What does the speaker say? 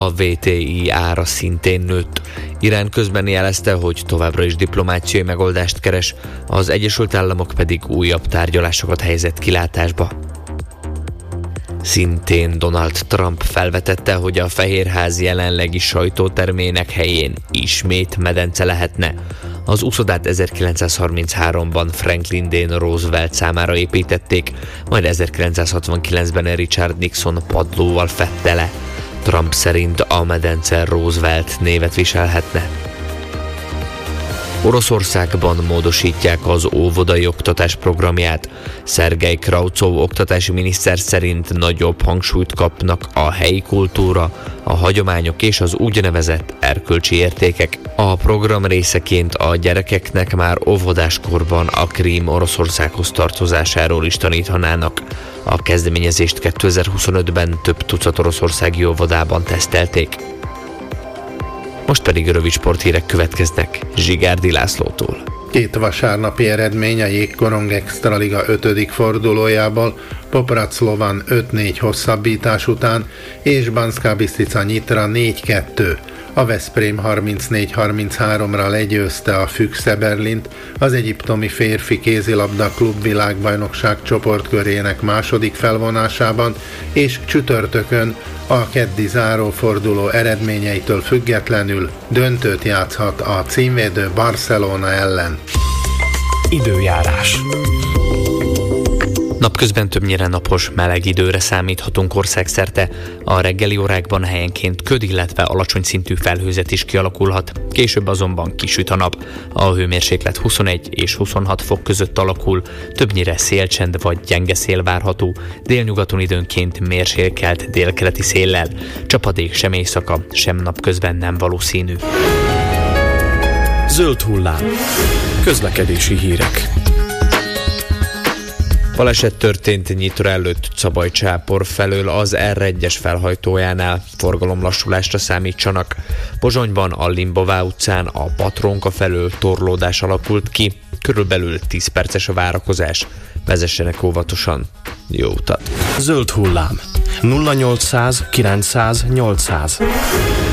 A WTI ára szintén nőtt. Irán közben jelezte, hogy továbbra is diplomáciai megoldást keres, az Egyesült Államok pedig újabb tárgyalásokat helyezett kilátásba. Szintén Donald Trump felvetette, hogy a Fehérház jelenlegi sajtótermének helyén ismét medence lehetne. Az úszodát 1933-ban Franklin D. Roosevelt számára építették, majd 1969-ben Richard Nixon padlóval fedte le. Trump szerint a medence Roosevelt névet viselhetne. Oroszországban módosítják az óvodai oktatás programját. Szergej Krauczov oktatási miniszter szerint nagyobb hangsúlyt kapnak a helyi kultúra, a hagyományok és az úgynevezett erkölcsi értékek. A program részeként a gyerekeknek már óvodáskorban a Krím Oroszországhoz tartozásáról is tanítanának. A kezdeményezést 2025-ben több tucat oroszországi óvodában tesztelték. Most pedig rövid sporthírek következnek Zsigárdi Lászlótól. 2 vasárnapi eredmény a Jégkorong Extraliga 5. fordulójából, Poprad-Slovan 5-4 hosszabbítás után, és Banská Bystrica Nyitra 4-2. A Veszprém 34-33-ra legyőzte a Füchse Berlint, az egyiptomi férfi kézilabda klub világbajnokság csoportkörének második felvonásában, és csütörtökön a keddi záróforduló eredményeitől függetlenül döntőt játszhat a címvédő Barcelona ellen. Időjárás. Napközben többnyire napos, meleg időre számíthatunk országszerte. A reggeli órákban helyenként köd, illetve alacsony szintű felhőzet is kialakulhat. Később azonban kisüt a nap. A hőmérséklet 21 és 26 fok között alakul, többnyire szélcsend vagy gyenge szél várható, délnyugaton időnként mérsékelt délkeleti széllel. Csapadék sem éjszaka, sem napközben nem valószínű. Zöld hullám. Közlekedési hírek. Baleset történt Nyitra előtt Cabaj-Csápor felől az R1-es felhajtójánál, forgalomlassulásra számítsanak. Pozsonyban a Limbová utcán a Patronka felől torlódás alakult ki, körülbelül 10 perces a várakozás. Vezessenek óvatosan. Jó utat! Zöld hullám. 0800 900 800.